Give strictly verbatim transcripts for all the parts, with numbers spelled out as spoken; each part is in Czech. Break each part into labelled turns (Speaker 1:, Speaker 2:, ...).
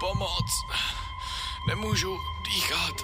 Speaker 1: Pomoc. Nemůžu dýchat.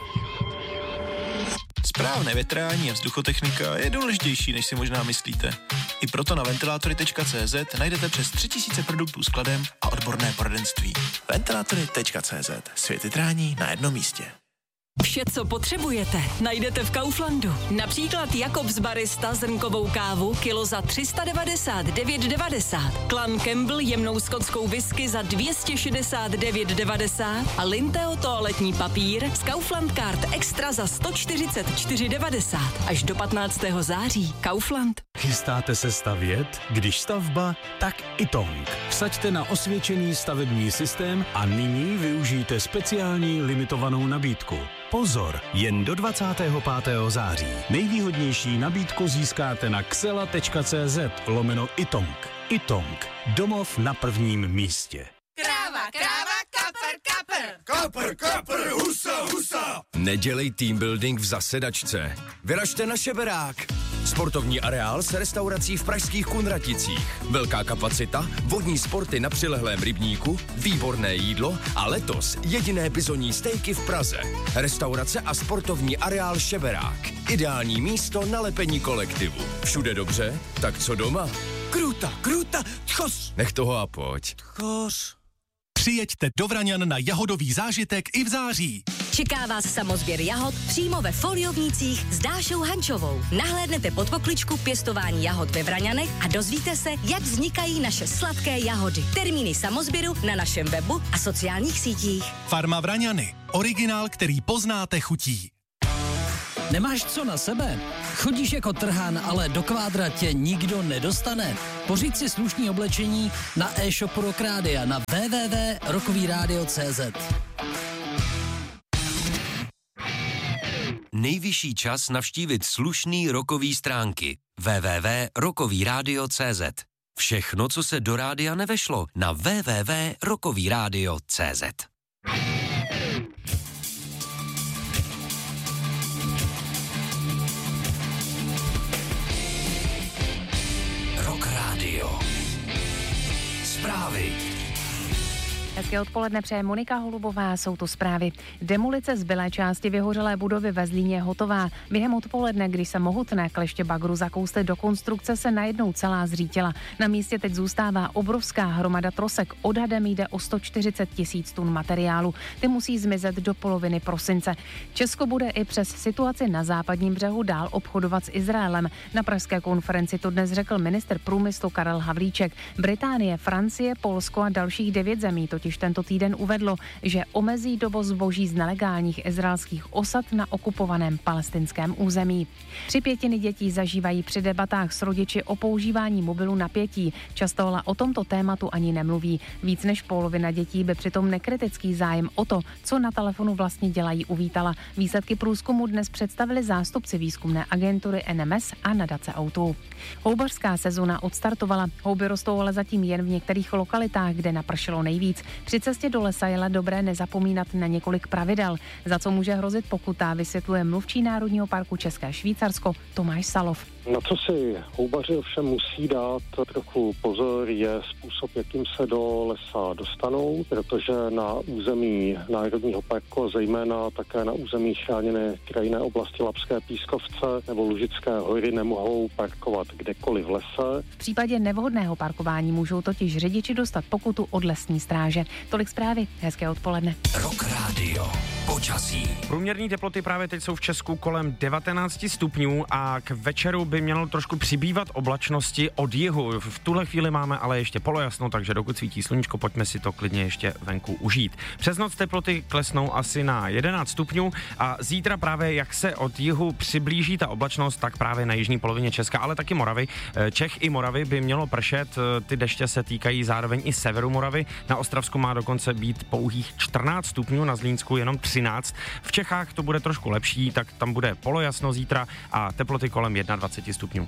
Speaker 2: Správné větrání a vzduchotechnika je důležitější, než si možná myslíte. I proto na ventilátory tečka cé zet najdete přes tři tisíce produktů s kladem a odborné poradenství. ventilátory tečka cé zet. Svět větrání na jednom místě.
Speaker 3: Vše, co potřebujete, najdete v Kauflandu. Například Jakobs Barista zrnkovou kávu kilo za tři sta devadesát devět devadesát, Clan Campbell jemnou skotskou whisky za dvě stě šedesát devět devadesát a Linteo toaletní papír z Kaufland Card Extra za sto čtyřicet čtyři devadesát. Až do patnáctého září. Kaufland.
Speaker 4: Chystáte se stavět? Když stavba, tak Itong. Vsaďte na osvědčený stavební systém a nyní využijte speciální limitovanou nabídku. Pozor, jen do dvacátého pátého září. Nejvýhodnější nabídku získáte na xela tečka cé zet lomeno Itong. Itong. Domov na prvním místě.
Speaker 5: Kráva, kráva, kapr, kapr.
Speaker 6: Kapr, kapr, husa, husa.
Speaker 7: Nedělej team building v zasedačce. Vyražte na Šeberák. Sportovní areál s restaurací v pražských Kunraticích. Velká kapacita, vodní sporty na přilehlém rybníku, výborné jídlo a letos jediné bizonní stejky v Praze. Restaurace a sportovní areál Šeberák. Ideální místo na lepení kolektivu. Všude dobře? Tak co doma?
Speaker 6: Kruta, kruta, tchos.
Speaker 7: Nech toho a pojď.
Speaker 6: Tchos.
Speaker 8: Přijeďte do Vraňan na jahodový zážitek i v září.
Speaker 3: Čeká vás samozběr jahod přímo ve Foliovnících s Dášou Hančovou. Nahlédnete pod pokličku pěstování jahod ve Vraňanech a dozvíte se, jak vznikají naše sladké jahody. Termíny samozběru na našem webu a sociálních sítích.
Speaker 8: Farma Vraňany. Originál, který poznáte chutí.
Speaker 9: Nemáš co na sebe? Chodíš jako trhán, ale do kvádra tě nikdo nedostane. Pořiď si slušný oblečení na e-shopu Rock Rádia na w w w tečka rockový rádio tečka cé zet.
Speaker 10: Nejvyšší čas navštívit slušný rockový stránky w w w tečka rockový rádio tečka cé zet. Všechno, co se do rádia nevešlo, na w w w tečka rockový rádio tečka cé zet. Rock Rádio. Zprávy.
Speaker 11: Hezké odpoledne přeje Monika Holubová, jsou to zprávy. Demolice zbylé části vyhořelé budovy ve Zlíně je hotová. Během odpoledne, když se mohutné kleště bagru zakously do konstrukce, se najednou celá zřítila. Na místě teď zůstává obrovská hromada trosek. Odhadem jde o sto čtyřicet tisíc tun materiálu. Ty musí zmizet do poloviny prosince. Česko bude i přes situaci na západním břehu dál obchodovat s Izraelem. Na pražské konferenci to dnes řekl ministr průmyslu Karel Havlíček. Británie, Francie, Polsko a dalších devět zemí totiž tento týden uvedlo, že omezí dovoz zboží z nelegálních izraelských osad na okupovaném palestinském území. Tři pětiny dětí zažívají při debatách s rodiči o používání mobilu napětí. Často ale o tomto tématu ani nemluví. Víc než polovina dětí by přitom nekritický zájem o to, co na telefonu vlastně dělají, uvítala. Výsledky průzkumu dnes představili zástupci výzkumné agentury N M S a nadace Autu. Houbařská sezona odstartovala. Houby rostou ale zatím jen v některých lokalitách, kde napršelo nejvíc. Při cestě do lesa je dobré nezapomínat na několik pravidel, za co může hrozit pokuta, vysvětluje mluvčí Národního parku České Švýcarsko Tomáš Salov.
Speaker 12: Na co si houbaři ovšem musí dát trochu pozor, je způsob, jakým se do lesa dostanou, protože na území Národního parku, zejména také na území chráněné krajinné oblasti Labské pískovce nebo Lužické hory, nemohou parkovat kdekoliv v lese.
Speaker 11: V případě nevhodného parkování můžou totiž řidiči dostat pokutu od lesní stráže. Tolik zprávy, hezké odpoledne.
Speaker 10: Rock Radio. Počasí.
Speaker 13: Průměrné teploty právě teď jsou v Česku kolem devatenáct stupňů a k večeru by mělo trošku přibývat oblačnosti od jihu. V tuhle chvíli máme ale ještě polojasno, takže dokud svítí sluníčko, pojďme si to klidně ještě venku užít. Přes noc teploty klesnou asi na jedenáct stupňů a zítra právě jak se od jihu přiblíží ta oblačnost, tak právě na jižní polovině Česka, ale taky Moravy. Čech i Moravy by mělo pršet, ty deště se týkají zároveň i severu Moravy. Na Ostravsku má dokonce být pouhých čtrnáct stupňů, na Zlínsku jenom třináct. V Čechách to bude trošku lepší, tak tam bude polojasno zítra a teploty kolem dvacet jedna stupňů.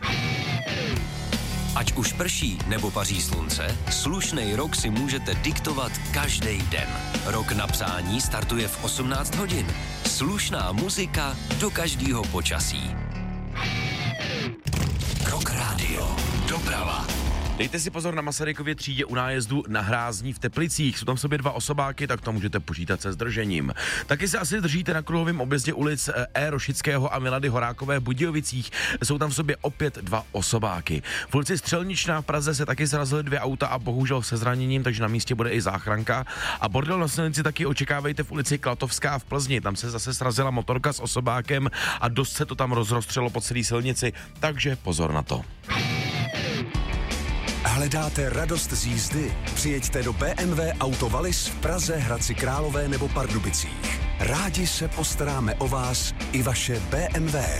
Speaker 10: Ať už prší nebo paří slunce, slušnej rok si můžete diktovat každý den. Rok na psání startuje v osmnáct hodin. Slušná muzika do každého počasí. Rock Radio. Doprava.
Speaker 14: Dejte si pozor na Masarykově třídě u nájezdu na Hrázní v Teplicích. Jsou tam v sobě dva osobáky, tak to můžete počítat se zdržením. Taky se asi držíte na kruhovém objezdě ulic E. Rošického a Milady Horákové v Budějovicích. Jsou tam v sobě opět dva osobáky. V ulici Střelničná v Praze se taky srazily dvě auta a bohužel se zraněním, takže na místě bude i záchranka. A bordel na silnici taky očekávejte v ulici Klatovská v Plzni. Tam se zase srazila motorka s osobákem a dost se to tam rozrostřelo po celé silnici, takže pozor na to.
Speaker 15: Hledáte radost z jízdy? Přijeďte do bé em vé Auto Wallis v Praze, Hradci Králové nebo Pardubicích. Rádi se postaráme o vás i vaše bé em vé.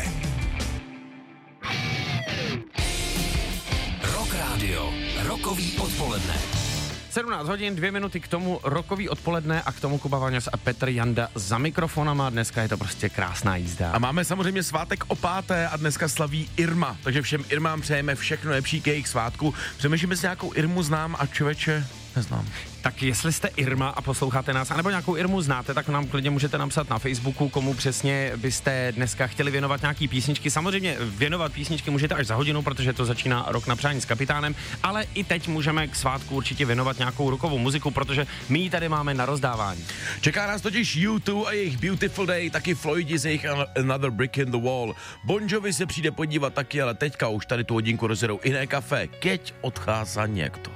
Speaker 10: Rock Radio, rokový odpoledne.
Speaker 13: sedmnáct hodin, dvě minuty k tomu rokový odpoledne a k tomu Kuba Vaňas a Petr Janda za mikrofonama. Dneska je to prostě krásná jízda.
Speaker 14: A máme samozřejmě svátek o páté a dneska slaví Irma, takže všem Irmám přejeme všechno lepší k jejich svátku. Přemýšlím, jestli nějakou Irmu znám a člověče neznám.
Speaker 13: Tak jestli jste Irma a posloucháte nás, anebo nějakou Irmu znáte, tak nám klidně můžete napsat na Facebooku, komu přesně byste dneska chtěli věnovat nějaký písničky. Samozřejmě věnovat písničky můžete až za hodinu, protože to začíná Rok na přání s kapitánem, ale i teď můžeme k svátku určitě věnovat nějakou rokovou muziku, protože my ji tady máme na rozdávání.
Speaker 14: Čeká nás totiž U dva a jejich Beautiful Day, taky Floydi z jejich Another Brick in the Wall. Bon Jovi se přijde podívat taky, ale teďka už tady tu hodinku rozjedou Iné kafe. Keď odchází někdo.